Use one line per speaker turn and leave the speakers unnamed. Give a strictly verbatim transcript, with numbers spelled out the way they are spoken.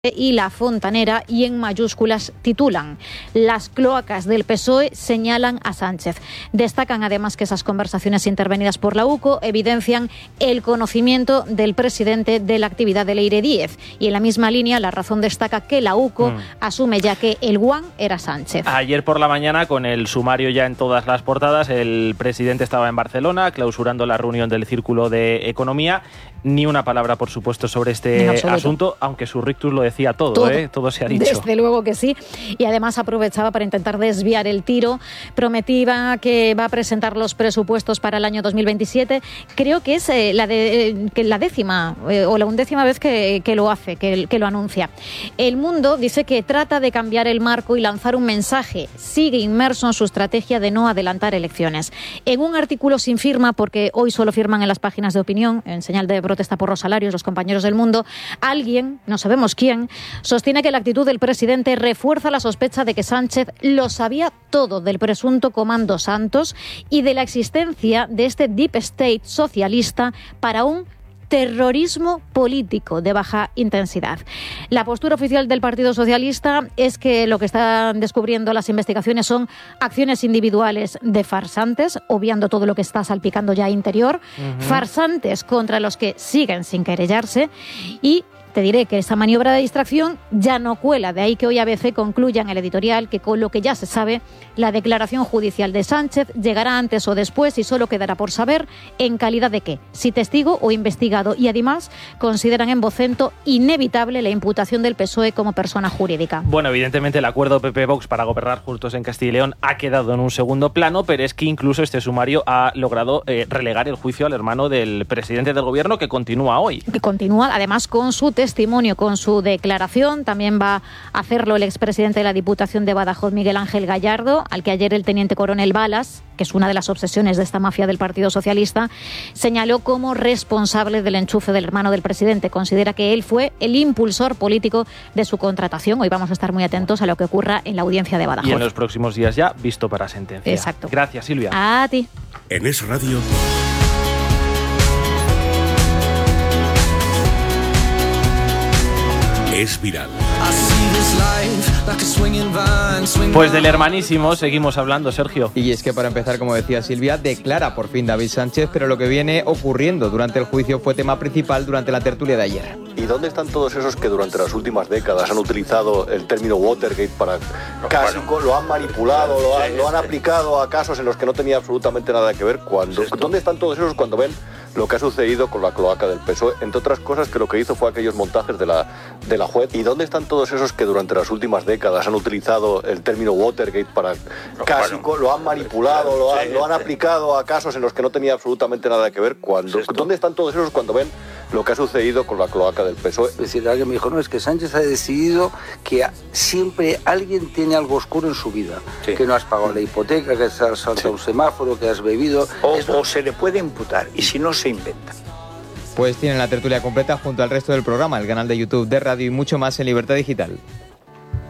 y La Fontanera, y en mayúsculas titulan: las cloacas del P S O E señalan a Sánchez. Destacan además que esas conversaciones intervenidas por la U C O evidencian el conocimiento del presidente de la actividad de Leire Díez, y en la misma línea La Razón destaca que la U C O mm. asume ya que el guan era Sánchez.
Ayer por la mañana, con el sumario ya en todas las portadas, el presidente estaba en Barcelona clausurando la reunión del Círculo de Economía. Ni una palabra, por supuesto, sobre este asunto, aunque su rictus lo decía todo, todo, ¿eh? Todo se ha dicho.
Desde luego que sí. Y además aprovechaba para intentar desviar el tiro. Prometía que va a presentar los presupuestos para el año dos mil veintisiete. Creo que es eh, la, de, eh, que la décima eh, o la undécima vez que, que lo hace, que, que lo anuncia. El Mundo dice que trata de cambiar el marco y lanzar un mensaje. Sigue inmerso en su estrategia de no adelantar elecciones. En un artículo sin firma, porque hoy solo firman en las páginas de opinión, en señal de protesta por los salarios, los compañeros del Mundo, alguien, no sabemos quién, sostiene que la actitud del presidente refuerza la sospecha de que Sánchez lo sabía todo del presunto Comando Santos y de la existencia de este deep state socialista para un terrorismo político de baja intensidad. La postura oficial del Partido Socialista es que lo que están descubriendo las investigaciones son acciones individuales de farsantes, obviando todo lo que está salpicando ya interior, uh-huh. farsantes contra los que siguen sin querellarse, y te diré que esta maniobra de distracción ya no cuela, de ahí que hoy A B C concluya en el editorial que con lo que ya se sabe, la declaración judicial de Sánchez llegará antes o después y solo quedará por saber en calidad de qué, si testigo o investigado, y además consideran en Vocento inevitable la imputación del P S O E como persona jurídica.
Bueno, evidentemente el acuerdo P P-Vox para gobernar juntos en Castilla y León ha quedado en un segundo plano, pero es que incluso este sumario ha logrado eh, relegar el juicio al hermano del presidente del gobierno, que continúa hoy.
Que continúa además con su testimonio, con su declaración. También va a hacerlo el expresidente de la Diputación de Badajoz, Miguel Ángel Gallardo, al que ayer el teniente coronel Balas, que es una de las obsesiones de esta mafia del Partido Socialista, señaló como responsable del enchufe del hermano del presidente. Considera que él fue el impulsor político de su contratación. Hoy vamos a estar muy atentos a lo que ocurra en la audiencia de Badajoz.
Y en los próximos días ya visto para sentencia.
Exacto.
Gracias, Silvia.
A ti.
En Es Radio. Es viral.
Pues del hermanísimo seguimos hablando, Sergio.
Y es que para empezar, como decía Silvia, declara por fin David Sánchez, pero lo que viene ocurriendo durante el juicio fue tema principal durante la tertulia de ayer.
¿Y dónde están todos esos que durante las últimas décadas han utilizado el término Watergate para casi lo han manipulado, lo han, lo han aplicado a casos en los que no tenía absolutamente nada que ver? Cuando, ¿dónde están todos esos cuando ven lo que ha sucedido con la cloaca del P S O E? Entre otras cosas, que lo que hizo fue aquellos montajes de la, de la juez. ¿Y dónde están todos esos que durante las últimas décadas han utilizado el término Watergate para casi lo han manipulado, lo han, lo han aplicado a casos en los que no tenía absolutamente nada que ver? Cuando, ¿dónde están todos esos cuando ven lo que ha sucedido con la cloaca del P S O E?
Es decir, alguien me dijo, no, es que Sánchez ha decidido que siempre alguien tiene algo oscuro en su vida, sí. que no has pagado la hipoteca, que has saltado sí. un semáforo, que has bebido.
O, o se le puede imputar, y si no, se inventa.
Pues tienen la tertulia completa junto al resto del programa, el canal de YouTube de Radio y mucho más en Libertad Digital.